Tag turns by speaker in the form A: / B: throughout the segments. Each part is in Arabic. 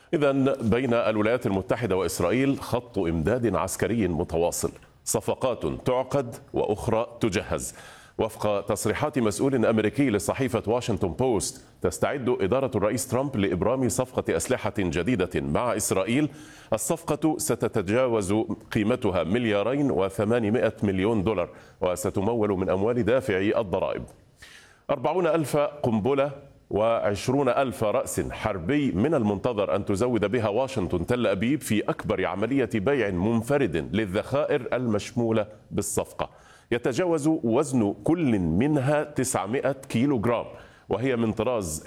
A: إذن بين الولايات المتحدة وإسرائيل خط إمداد عسكري متواصل، صفقات تعقد وأخرى تجهز. وفق تصريحات مسؤول أمريكي لصحيفة واشنطن بوست، تستعد إدارة الرئيس ترامب لإبرام صفقة أسلحة جديدة مع إسرائيل. الصفقة ستتجاوز قيمتها $2.8 مليار، وستمول من أموال دافعي الضرائب. 40,000 قنبلة و20,000 رأس حربي من المنتظر أن تزود بها واشنطن تل أبيب في أكبر عملية بيع منفرد للذخائر المشمولة بالصفقة. يتجاوز وزن كل منها 900 كيلوغرام، وهي من طراز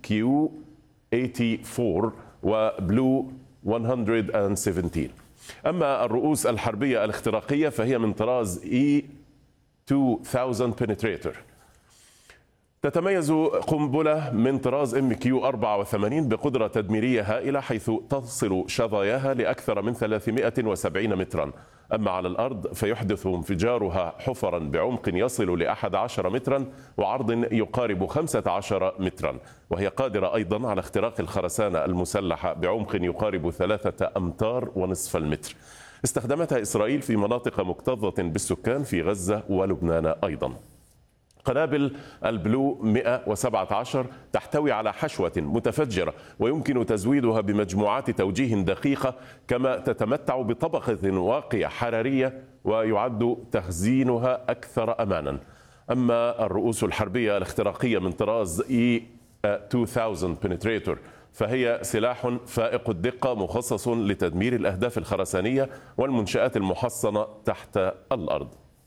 A: MQ-84 وبلو 117. أما الرؤوس الحربية الاختراقية فهي من طراز E2000 Penetrator. تتميز قنبلة من طراز MQ-84 بقدرة تدميرية هائلة، حيث تصل شظاياها لأكثر من 370 مترا. أما على الأرض فيحدث انفجارها حفرا بعمق يصل ل11 مترا وعرض يقارب 15 مترا، وهي قادرة أيضا على اختراق الخرسانة المسلحة بعمق يقارب 3.5 أمتار المتر. استخدمتها إسرائيل في مناطق مكتظة بالسكان في غزة ولبنان أيضا. قنابل البلو 117 تحتوي على حشوة متفجرة ويمكن تزويدها بمجموعات توجيه دقيقة، كما تتمتع بطبقة واقية حرارية ويعد تخزينها أكثر أمانا. أما الرؤوس الحربية الاختراقية من طراز E2000 Penetrator فهي سلاح فائق الدقة مخصص لتدمير الأهداف الخرسانية والمنشآت المحصنة تحت الأرض.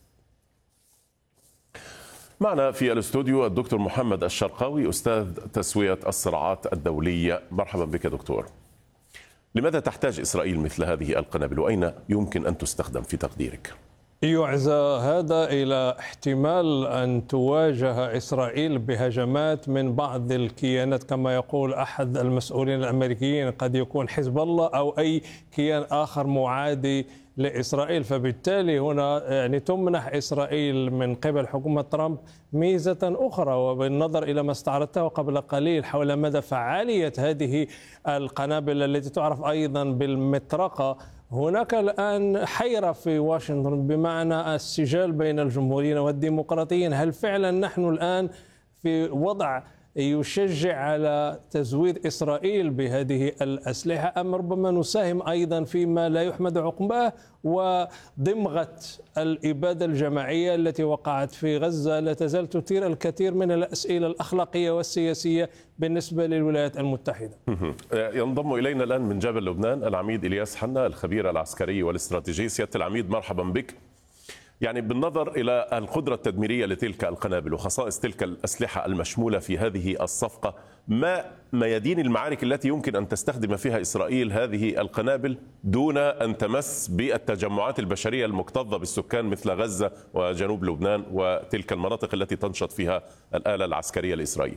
A: معنا في الاستوديو الدكتور محمد الشرقاوي، أستاذ تسوية الصراعات الدولية. مرحبا بك دكتور. لماذا تحتاج إسرائيل مثل هذه القنابل وأين يمكن أن تستخدم في تقديرك؟
B: يعزى هذا إلى احتمال أن تواجه إسرائيل بهجمات من بعض الكيانات، كما يقول أحد المسؤولين الأمريكيين قد يكون حزب الله أو أي كيان آخر معادي لإسرائيل. فبالتالي هنا تمنح إسرائيل من قبل حكومة ترامب ميزة أخرى، وبالنظر إلى ما استعرضته قبل قليل حول مدى فعالية هذه القنابل التي تعرف أيضا بالمطرقة. هناك الآن حيرة في واشنطن بمعنى السجال بين الجمهوريين والديمقراطيين. هل فعلا نحن الآن في وضع يشجع على تزويد إسرائيل بهذه الأسلحة، أم ربما نساهم أيضا فيما لا يحمد عقباه وضمغة الإبادة الجماعية التي وقعت في غزة لا تزال تثير الكثير من الأسئلة الأخلاقية والسياسية بالنسبة للولايات المتحدة؟
A: ينضم إلينا الآن من جبل لبنان العميد إلياس حنا، الخبير العسكري والاستراتيجي. سيادة العميد مرحبا بك. يعني بالنظر إلى القدرة التدميرية لتلك القنابل وخصائص تلك الأسلحة المشمولة في هذه الصفقة، ما ميادين المعارك التي يمكن أن تستخدم فيها إسرائيل هذه القنابل دون أن تمس بالتجمعات البشرية المكتظة بالسكان مثل غزة وجنوب لبنان وتلك المناطق التي تنشط فيها الآلة العسكرية لإسرائيل؟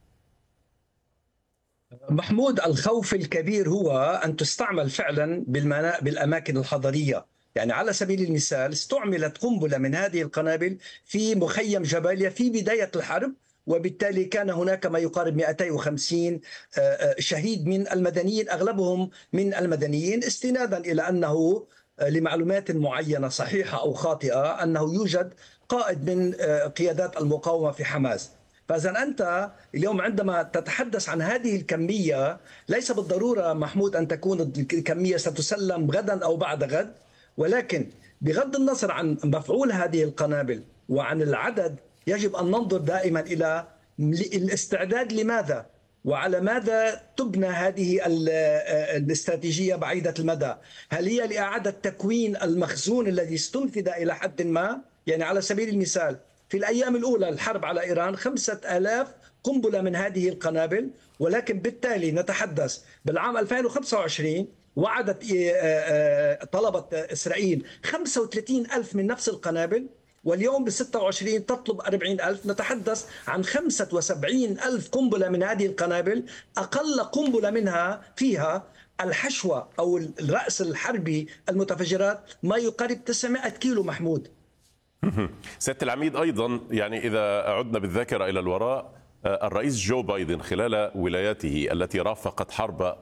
C: محمود، الخوف الكبير هو أن تستعمل فعلا بالأماكن الحضرية. يعني على سبيل المثال استعملت قنبلة من هذه القنابل في مخيم جباليا في بداية الحرب، وبالتالي كان هناك ما يقارب 250 شهيد من المدنيين، أغلبهم من المدنيين، استنادا إلى أنه لمعلومات معينة صحيحة أو خاطئة أنه يوجد قائد من قيادات المقاومة في حماس. فإذا أنت اليوم عندما تتحدث عن هذه الكمية ليس بالضرورة محمود أن تكون الكمية ستسلم غدا أو بعد غد، ولكن بغض النظر عن مفعول هذه القنابل وعن العدد يجب أن ننظر دائما إلى الاستعداد لماذا وعلى ماذا تبنى هذه الاستراتيجية بعيدة المدى. هل هي لإعادة تكوين المخزون الذي استنفذ إلى حد ما؟ يعني على سبيل المثال في الأيام الأولى الحرب على إيران 5000 قنبلة من هذه القنابل، ولكن بالتالي نتحدث بالعام 2025 وعدت طلبت إسرائيل 35,000 من نفس القنابل، واليوم ب26 تطلب 40,000. نتحدث عن 75,000 قنبلة من هذه القنابل، أقل قنبلة منها فيها الحشوة أو الرأس الحربي المتفجرات ما يقارب 900 كيلو. محمود
A: سيادة العميد، أيضا يعني إذا عدنا بالذاكرة إلى الوراء، الرئيس جو بايدن خلال ولايته التي رافقت حرب